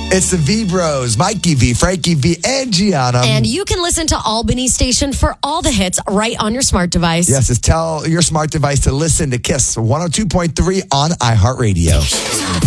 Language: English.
It's the V Bros, Mikey V, Frankie V, and Gianna. And you can listen to Albany Station for all the hits right on your smart device. Yes, just tell your smart device to listen to Kiss 102.3 on iHeartRadio.